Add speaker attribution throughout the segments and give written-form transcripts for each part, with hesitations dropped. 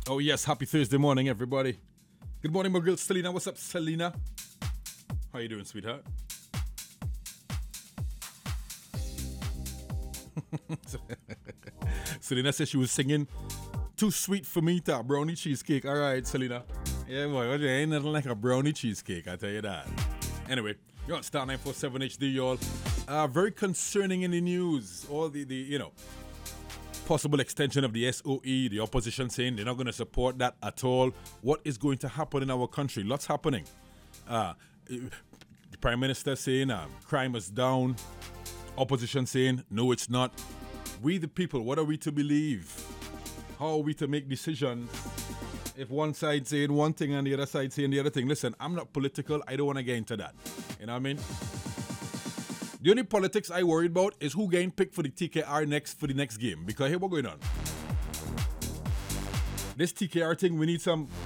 Speaker 1: Oh yes, happy Thursday morning, everybody. Good morning, my girl Selena. What's up, Selena? How you doing, sweetheart? Selena said she was singing "Too Sweet for Me" to a brownie cheesecake. All right, Selena. Yeah, boy, there ain't nothing like a brownie cheesecake, I tell you that. Anyway, you're on Star 947 HD, y'all. Very concerning in the news. All the possible extension of the SOE, the opposition saying they're not going to support that at all. What is going to happen in our country? Lots happening. The Prime Minister saying crime is down. Opposition saying no, it's not. We the people, what are we to believe? How are we to make decisions if one side saying one thing and the other side saying the other thing? Listen, I'm not political. I don't want to get into that. You know what I mean? The only politics I worried about is who getting picked for the TKR next for the next game. Because here what's going on. This TKR thing, we need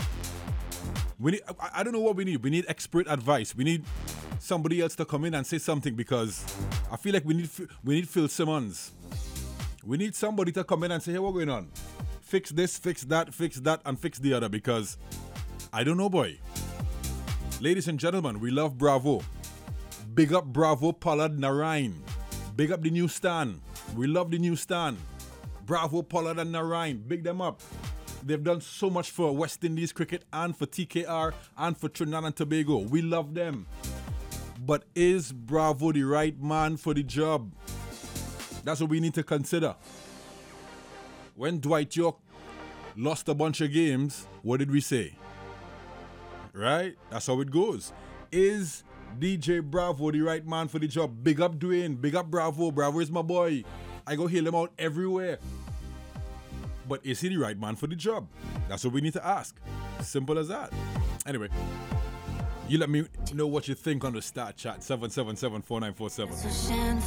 Speaker 1: I don't know what we need. We need expert advice. We need somebody else to come in and say something, because I feel like we need Phil Simmons. We need somebody to come in and say, hey, what's going on? Fix this, fix that, and fix the other, because I don't know, boy. Ladies and gentlemen, we love Bravo. Big up Bravo, Pollard, Narayan. Big up the new stand. We love the new stand. Bravo, Pollard, and Narayan. Big them up. They've done so much for West Indies cricket and for TKR and for Trinidad and Tobago. We love them. But is Bravo the right man for the job? That's what we need to consider. When Dwight York lost a bunch of games, what did we say? Right? That's how it goes. Is DJ Bravo the right man for the job? Big up Dwayne. Big up Bravo. Bravo is my boy. I go hail him out everywhere. But is he the right man for the job? That's what we need to ask. Simple as that. Anyway, you let me know what you think on the Star Chat 777-4947.